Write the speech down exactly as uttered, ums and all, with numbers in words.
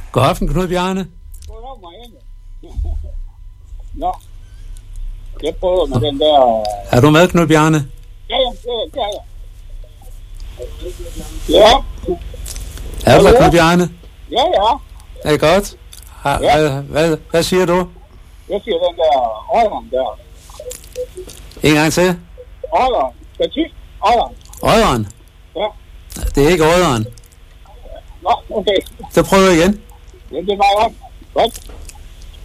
God aften, Knud Bjarne. Goddag, Marianne. Nå, jeg prøver med den der... Er du med, Knud Bjarne? Ja, ja, det er jeg. Ja. Er du med, Knud Bjarne? Ja, ja. Er det godt? Ha, Ja. hvad, hvad, hvad siger du? Jeg siger den der Øjeren der. En gang til. Øjeren. Petit Øjeren. Øjeren? Ja. Det er ikke Øjeren. Nå, okay. Så prøver jeg igen. Ja, det var jo godt.